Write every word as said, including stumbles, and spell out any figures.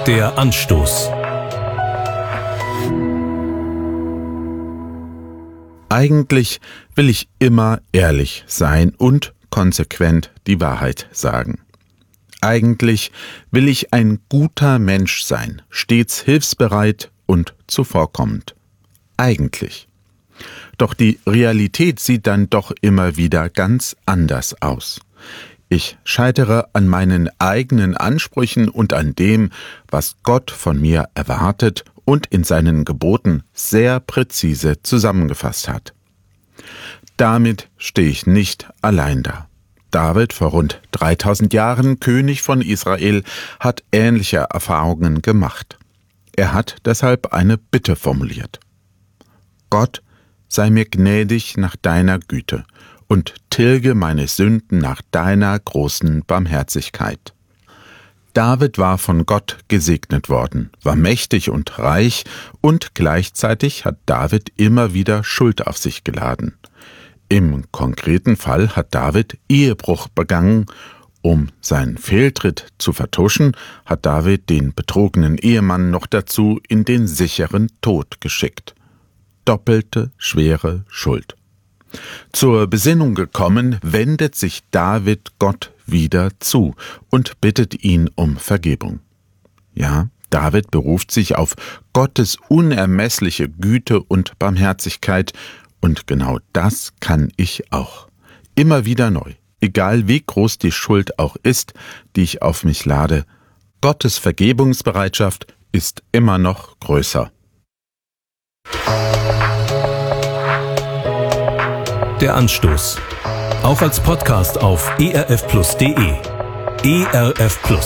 Der Anstoß. Eigentlich will ich immer ehrlich sein und konsequent die Wahrheit sagen. Eigentlich will ich ein guter Mensch sein, stets hilfsbereit und zuvorkommend. Eigentlich. Doch die Realität sieht dann doch immer wieder ganz anders aus. Ich scheitere an meinen eigenen Ansprüchen und an dem, was Gott von mir erwartet und in seinen Geboten sehr präzise zusammengefasst hat. Damit stehe ich nicht allein da. David, vor rund dreitausend Jahren König von Israel, hat ähnliche Erfahrungen gemacht. Er hat deshalb eine Bitte formuliert. Gott, sei mir gnädig nach deiner Güte und tilge meine Sünden nach deiner großen Barmherzigkeit. David war von Gott gesegnet worden, war mächtig und reich und gleichzeitig hat David immer wieder Schuld auf sich geladen. Im konkreten Fall hat David Ehebruch begangen. Um seinen Fehltritt zu vertuschen, hat David den betrogenen Ehemann noch dazu in den sicheren Tod geschickt. Doppelte schwere Schuld. Zur Besinnung gekommen, wendet sich David Gott wieder zu und bittet ihn um Vergebung. Ja, David beruft sich auf Gottes unermessliche Güte und Barmherzigkeit, und genau das kann ich auch. Immer wieder neu, egal wie groß die Schuld auch ist, die ich auf mich lade. Gottes Vergebungsbereitschaft ist immer noch größer. Der Anstoß. Auch als Podcast auf e r f plus punkt d e. E R F Plus.